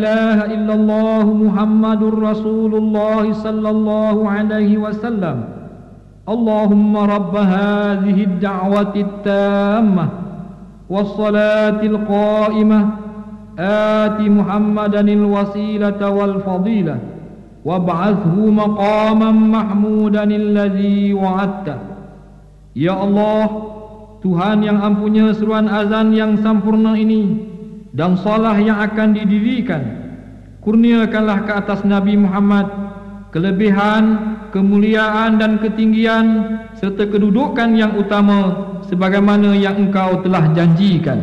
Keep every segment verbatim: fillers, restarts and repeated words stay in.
La ilaha illallah Muhammadur Rasulullah sallallahu alaihi wasallam. Allahumma rabb hadhihi ad-da'wati at-tammah was-salati al-qa'imah ati Muhammadan al-wasilata wal-fadilah wab'athhu maqaman mahmudan alladhi wa'adta. Ya Allah, Tuhan yang ampunya seruan azan yang sempurna ini dan salah yang akan didirikan, kurniakanlah ke atas Nabi Muhammad kelebihan, kemuliaan dan ketinggian serta kedudukan yang utama sebagaimana yang Engkau telah janjikan.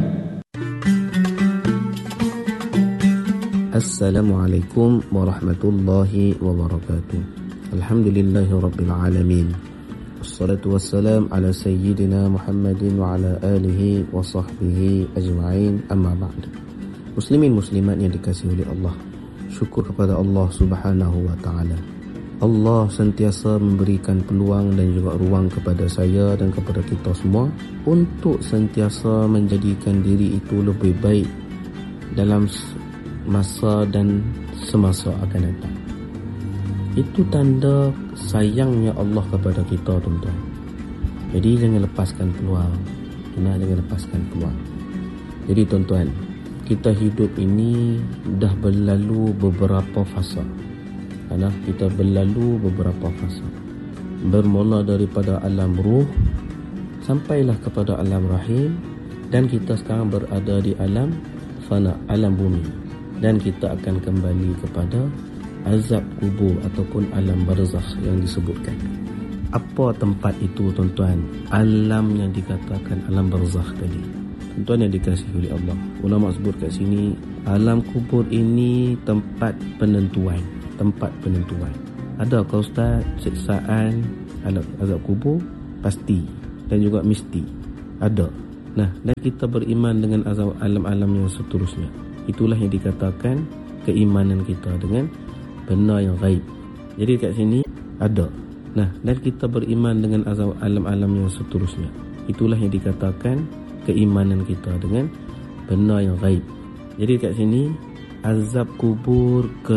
Assalamualaikum warahmatullahi wabarakatuh. Alhamdulillahi rabbil alamin. Wassalatu wassalam ala sayyidina Muhammadin wa ala alihi wa sahbihi ajma'in, amma ba'd. Muslimin muslimat yang dikasihi oleh Allah, syukur kepada Allah subhanahu wa ta'ala. Allah sentiasa memberikan peluang dan juga ruang kepada saya dan kepada kita semua untuk sentiasa menjadikan diri itu lebih baik dalam masa dan semasa akan datang. Itu tanda sayangnya Allah kepada kita, tuan-tuan. Jadi jangan lepaskan peluang. Kena jangan lepaskan peluang. Jadi tuan-tuan, kita hidup ini dah berlalu beberapa fasa. Karena kita berlalu beberapa fasa. Bermula daripada alam ruh sampailah kepada alam rahim, dan kita sekarang berada di alam fana, alam bumi. Dan kita akan kembali kepada azab kubur ataupun alam barzakh yang disebutkan. Apa tempat itu, tuan-tuan? Alam yang dikatakan alam barzakh tadi. Tuan-tuan yang dikasihi oleh Allah, ulama sebut kat sini, alam kubur ini tempat penentuan, tempat penentuan. Ada ke ustaz siksaan alam azab kubur? Pasti, dan juga mesti ada. Nah, dan kita beriman dengan azab alam-alam yang seterusnya. Itulah yang dikatakan keimanan kita dengan benar yang gaib. Jadi kat sini ada. Nah, dan kita beriman dengan azab alam-alam yang seterusnya. Itulah yang dikatakan keimanan kita dengan benar yang gaib. Jadi kat sini azab kubur ke